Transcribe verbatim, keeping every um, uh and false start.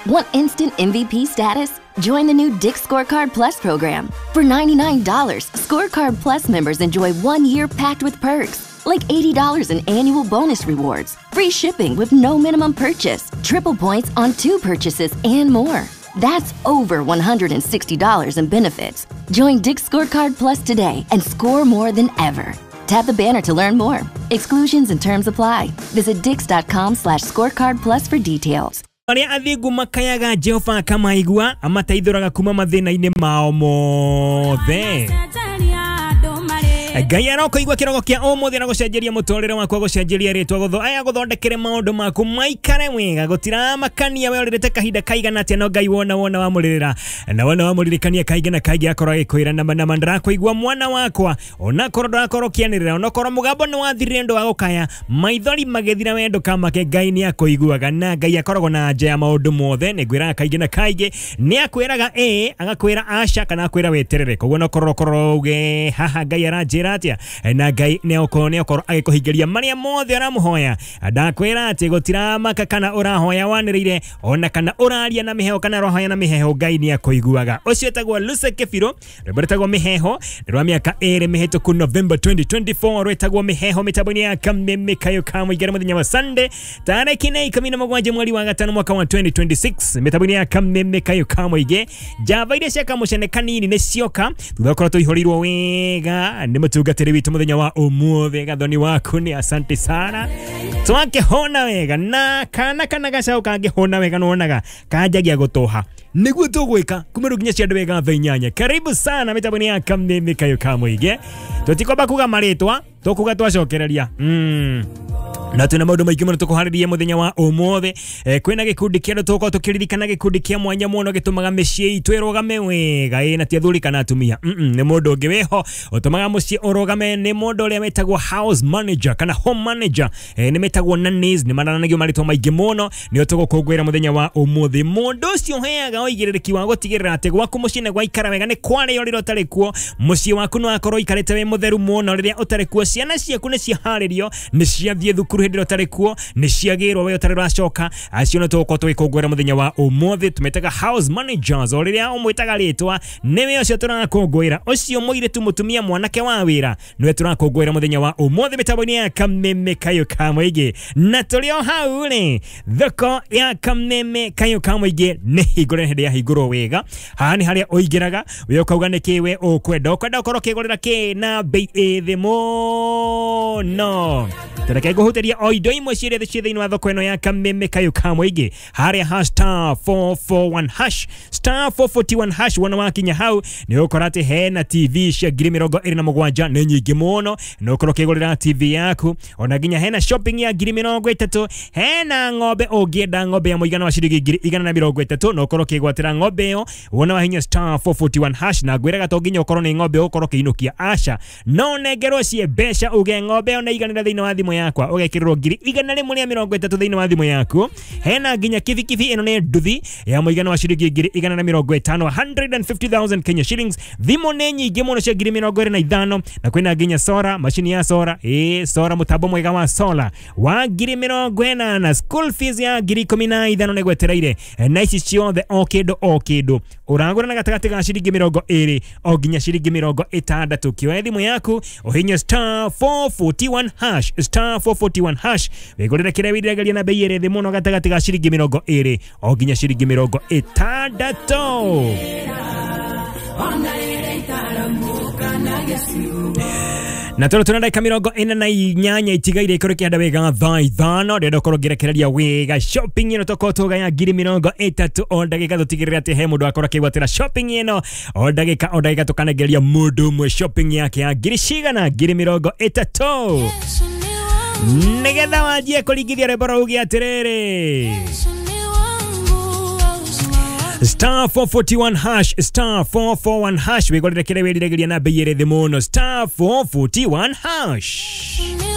Want instant M V P status? Join the new Dick's Scorecard Plus program. For ninety-nine dollars, Scorecard Plus members enjoy one year packed with perks, like eighty dollars in annual bonus rewards, free shipping with no minimum purchase, triple points on two purchases, and more. That's over one hundred sixty dollars in benefits. Join Dick's Scorecard Plus today and score more than ever. Tap the banner to learn more. Exclusions and terms apply. Visit dix.com slash scorecard plus for details. Maria athigu makayaga Jehova kama igua amataithuraga kuma mathina-ini mao mothe. Gaya no koigwa kirogo kia omuthi na gucenjeria mutorere wakwa gucenjeria ritwa gutho aya guthondekere maundu maku maikare mwega gutira makania we orirete kahinda kaigana atia no Ngai wona wona wa muririra na wona wa muririkania kaigana kaigi akora gikwira na na mandara koigwa mwana wakwa ona korodo akoro kianirira ona koro mugambo ni wathirire ndo wa gukaya maithori magethira wendo kama ke Ngai ni akoiguaga na Ngai akorogo na nje ya maundu mothe ni gwira kaigana kaigi ni akwiraga e agakwira aca kana akwira weterere koguo no koro koro uge haha Ngai aranje atia na Ngai ne okone okoro agikuhingiria maria mothe aramuhoya ndakwira ati gutira maka kana urahoya wanirire ona kana uraria na miheho kana rohoya na miheho Ngai ni akoiguaga ucio etagwo Luce Kibiro rwetagwo miheho rwa miaka ere mihituku November twenty twenty-four rwetagwo miheho mitaboni ya Kameme Kayo Kamwe igere muthenya wa Sunday tariki na ikumi na mugwanja mweri wa gatano mwaka wa twenty twenty-six mitaboni ya Kameme Kayo Kamwe ige java ile cia kamucene kanini ne cioka thukoro tuihorirwo wega ni mutungatiri witu muthenya wa umuthi gathoni waku ni asante sana twake hona wega na kana kana gacau kange hona wega nonaga kanjagia gutoha niguo tugwika kumeru ginya cia ndwega thaa inyanya karibu sana mitaboni ya Kameme Kayo Kamwe ige tutikoba kuga maritwa tukuga twacokereria mm na tuna maundu maingi muno tukuhariria muthenya wa umuthi eh, kwina gikundi kia ndo tuko tukiririkana gikundi kia mwanya muno gitumaga micii twirugame wega ina ti athuri kana atumia mm -mm, ni mundu ungi weho utumaga mucii urugame ni mundu uria metagwo house manager kana home manager eh, ni metagwo nannies ni maranagio maritwa maingi muno ni tugukungwira muthenya wa umuthi mundu ucio heaga oigiririki wa gutigirira ati gwaku mucii gwa ikara wega ni kware yoriro tari kuo mucii waku no akorwo ikarete we mutheru muno riria utari kuo ciana ciaku ni ciaharirio ni ciathie thukuru hindiro tari kuo ni ciagirwo we utari racoka acio no tuko twikungwira muthenya wa umuthi tumetaga house managers oriria umwitaga ritwa niwe ucio turakungwira ucio muiretu mutumia mwanake wa wira niwe turakungwira muthenya wa umuthi mitaboni ya Kameme Kayo Kamwe ige na tulio hau ri thoko ya Kameme Kayo Kamwe ige ni hingure hindi ya hinguro wega hani haria oigiraga we ukauga nikiwe ukwenda ukwenda ukoro kigurira ki na bei ithi muno tareke guhuteria oindo imwe ciria the cithi wa thoko eno ya Kameme Kayo Kamwe ige haria hashtag four four one hash star four four one hash wana wakinya hau ni ukorate hena T V cia ngiri mirongo iri na mugwanja ni nyingi muno no ukoro kigurira T V yaku ona ginya hena shopping ya ngiri mirongo itatu hena ng'ombe ungienda ng'ombe ya muigana wa ciringi ngiri igana na mirongo itatu no ukoro kigwatira ng'ombe yo wona wahinya star four four one hash na gwiraga to ginya ukoro ni ng'ombe ukoro kiinukia aca no nengerwo cie besha uge ng'ombe ona iganira thiini wa thimu yakwa ugekirwo ngiri igana rimwe ria mirongo itatu thiini wa thimu yaku hena ginya kivikivi eno ne nduthi ya muigana wa ciringi ngiri igana na mirongo itano one hundred fifty thousand Kenya shillings thimu ne nyingi muno cia ngiri mirongo iri na ithano na kwina ginya sora machine ya sora eh sora mutambo mwega wa sola wa ngiri mirongo ina na school fees ya ngiri kumi na ithano ne gwetereire na ici ciothe o kindu o kindu uragura na gatagati ga ciringi mirongo iri o ginya ciringi mirongo itandatu kioya thimu yaku uhinya star four four one hash star four four one hash wigurire kire widigaria na bei iri thi muno gatagati ga ciringi mirongo iri o ginya ciringi mirongo itandatu na toro tuna dakika mirongo ina na inyanya itigaire ikoro kianda wega thaa ithano rendo korwo ngirekereria wega shopping ino toko toga ya ngiri mirongo itatu o ndagika tutigirira ati he mundu akora kigwatira shopping ino o ndagika o ndagika tukanegeria mundu mwe shopping yake ya ngiri cigana ngiri mirongo itatu nigetha wanjie kuringithia rebora ugi atiriri star four four one hash star four four one hash wigorire kire wirire giria na bei iri thi muno star four four one hash